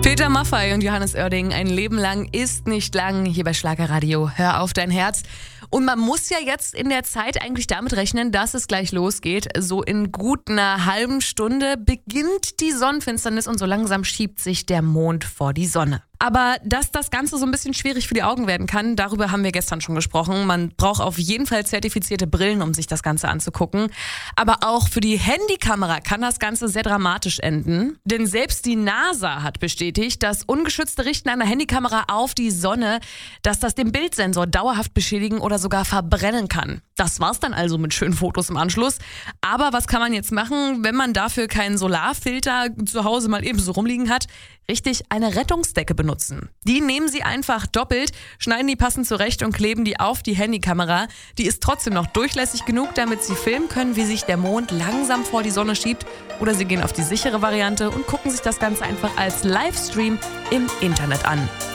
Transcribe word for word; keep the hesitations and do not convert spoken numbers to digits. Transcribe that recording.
Peter Maffay und Johannes Oerding, ein Leben lang ist nicht lang, hier bei Schlagerradio. Hör auf dein Herz. Und man muss ja jetzt in der Zeit eigentlich damit rechnen, dass es gleich losgeht. So in gut einer halben Stunde beginnt die Sonnenfinsternis und so langsam schiebt sich der Mond vor die Sonne. Aber dass das Ganze so ein bisschen schwierig für die Augen werden kann, darüber haben wir gestern schon gesprochen. Man braucht auf jeden Fall zertifizierte Brillen, um sich das Ganze anzugucken. Aber auch für die Handykamera kann das Ganze sehr dramatisch enden. Denn selbst die NASA hat bestätigt, dass ungeschützte Richten einer Handykamera auf die Sonne, dass das den Bildsensor dauerhaft beschädigen oder sogar verbrennen kann. Das war's dann also mit schönen Fotos im Anschluss. Aber was kann man jetzt machen, wenn man dafür keinen Solarfilter zu Hause mal eben so rumliegen hat? Richtig, eine Rettungsdecke benutzen. Die nehmen Sie einfach doppelt, schneiden die passend zurecht und kleben die auf die Handykamera. Die ist trotzdem noch durchlässig genug, damit Sie filmen können, wie sich der Mond langsam vor die Sonne schiebt. Oder Sie gehen auf die sichere Variante und gucken sich das Ganze einfach als Livestream im Internet an.